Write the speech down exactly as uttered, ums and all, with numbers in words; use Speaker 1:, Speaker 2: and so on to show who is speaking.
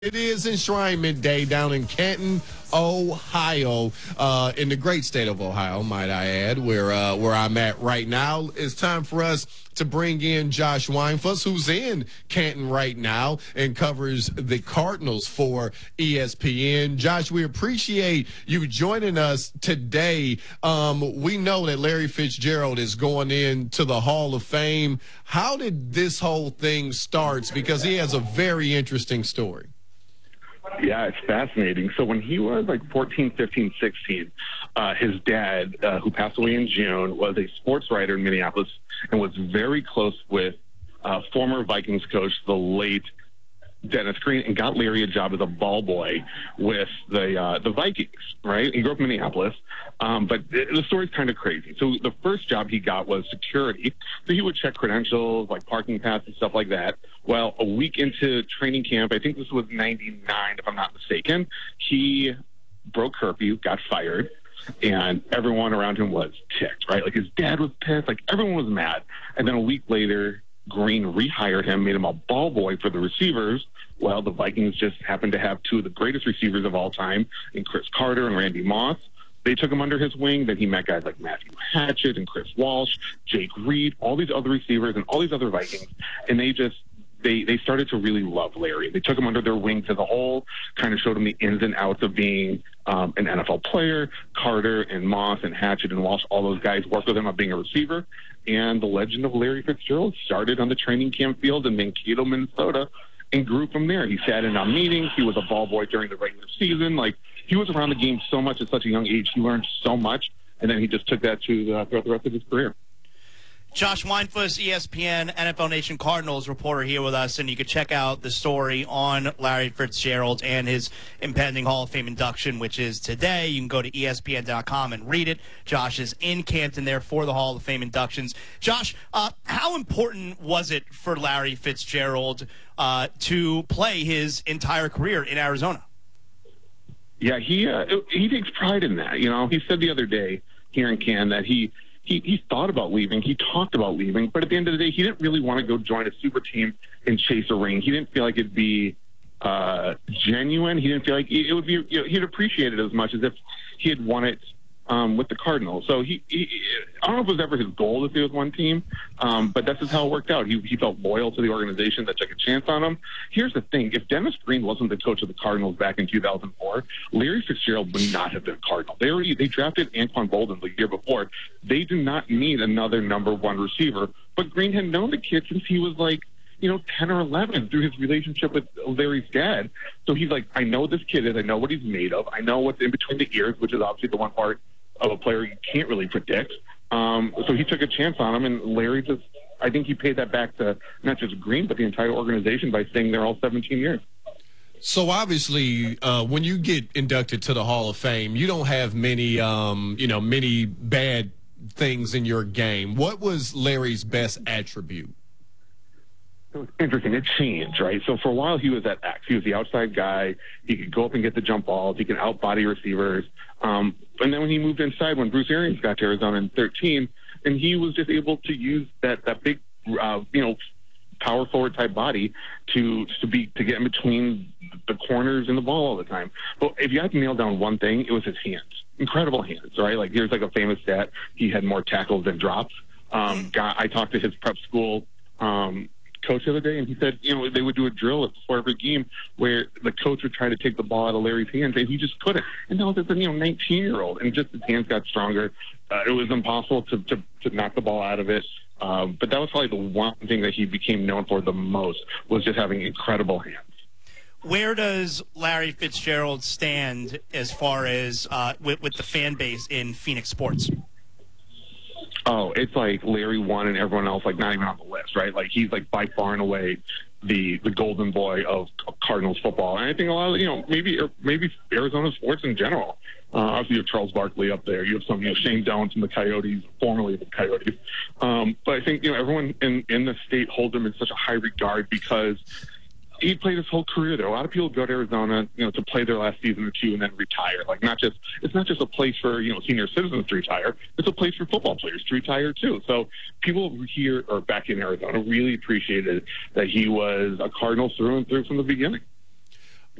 Speaker 1: It is Enshrinement Day down in Canton, Ohio, uh, in the great state of Ohio, might I add, where uh, where I'm at right now. It's time for us to bring in Josh Weinfuss, who's in Canton right now and covers the Cardinals for E S P N. Josh, we appreciate you joining us today. Um, we know that Larry Fitzgerald is going into the Hall of Fame. How did this whole thing start? Because he has a very interesting story.
Speaker 2: Yeah, it's fascinating. So when he was like fourteen, fifteen, sixteen, uh, his dad, uh, who passed away in June, was a sports writer in Minneapolis and was very close with uh, former Vikings coach, the late Dennis Green, and got Larry a job as a ball boy with the uh, the Vikings, right? He grew up in Minneapolis, um, but it, the story's kind of crazy. So the first job he got was security. So he would check credentials, like parking passes and stuff like that. Well, a week into training camp, I think this was ninety-nine, if I'm not mistaken, he broke curfew, got fired, and everyone around him was ticked, right? Like his dad was pissed, like everyone was mad. And then a week later, Green rehired him, made him a ball boy for the receivers. Well, the Vikings just happened to have two of the greatest receivers of all time in Chris Carter and Randy Moss. They took him under his wing. Then he met guys like Matthew Hatchett and Chris Walsh, Jake Reed, all these other receivers and all these other Vikings. And they just, they, they started to really love Larry. They took him under their wing as a whole, kind of showed him the ins and outs of being um, an N F L player. Carter and Moss and Hatchett and Walsh, all those guys worked with him on being a receiver. And the legend of Larry Fitzgerald started on the training camp field in Mankato, Minnesota, and grew from there. He sat in on meetings. He was a ball boy during the regular season. Like, he was around the game so much at such a young age. He learned so much, and then he just took that to the, throughout the rest of his career.
Speaker 3: Josh Weinfuss, E S P N, N F L Nation Cardinals reporter here with us, and you can check out the story on Larry Fitzgerald and his impending Hall of Fame induction, which is today. You can go to E S P N dot com and read it. Josh is in Canton there for the Hall of Fame inductions. Josh, uh, how important was it for Larry Fitzgerald uh, to play his entire career in Arizona?
Speaker 2: Yeah, he uh, he takes pride in that. You know, he said the other day here in Canton that he He, he thought about leaving. He talked about leaving. But at the end of the day, he didn't really want to go join a super team and chase a ring. He didn't feel like it'd be uh, genuine. He didn't feel like it would be, you know, he'd appreciate it as much as if he had won it um, with the Cardinals. So he, he, I don't know if it was ever his goal to stay with one team, um, but that's just how it worked out. He, he felt loyal to the organization that took a chance on him. Here's the thing. If Dennis Green wasn't the coach of the Cardinals back in two thousand four, Larry Fitzgerald would not have been a Cardinal. They already, they drafted Anquan Boldin the year before. They did not need another number one receiver, but Green had known the kid since he was like, you know, ten or eleven through his relationship with Larry's dad. So he's like, I know this kid is, I know what he's made of. I know what's in between the ears, which is obviously the one part of a player you can't really predict. Um, so he took a chance on him, and Larry just, I think he paid that back to not just Green, but the entire organization by staying there all seventeen years.
Speaker 1: So obviously, uh, when you get inducted to the Hall of Fame, you don't have many, um, you know, many bad things in your game. What was Larry's best attribute?
Speaker 2: It was interesting. It changed, right? So for a while, he was that X. He was the outside guy. He could go up and get the jump balls. He could outbody receivers. Um, and then when he moved inside, when Bruce Arians got to Arizona in thirteen, and he was just able to use that that big, uh, you know, power forward type body to to be to get in between the corners and the ball all the time. But if you had to nail down one thing, it was his hands. Incredible hands, right? Like, here's like a famous stat: he had more tackles than drops. Um, got, I talked to his prep school Um, coach the other day, and he said, you know, they would do a drill before every game where the coach would try to take the ball out of Larry's hands, and he just couldn't. And that was just a, you know, nineteen-year-old, and just his hands got stronger. Uh, it was impossible to, to, to knock the ball out of it. Um, but that was probably the one thing that he became known for the most, was just having incredible hands.
Speaker 3: Where does Larry Fitzgerald stand as far as uh, with, with the fan base in Phoenix sports?
Speaker 2: Oh, it's like Larry won and everyone else, like, not even on the list, right? Like, he's, like, by far and away the the golden boy of, of Cardinals football. And I think a lot of, you know, maybe maybe Arizona sports in general. Uh, obviously, you have Charles Barkley up there. You have some, you know, Shane Downs from the Coyotes, formerly the Coyotes. Um, but I think, you know, everyone in, in the state holds him in such a high regard because he played his whole career there. A lot of people go to Arizona, you know, to play their last season or two and then retire. Like, not just, it's not just a place for, you know, senior citizens to retire. It's a place for football players to retire too. So people here, or back in Arizona, really appreciated that he was a Cardinal through and through from the beginning.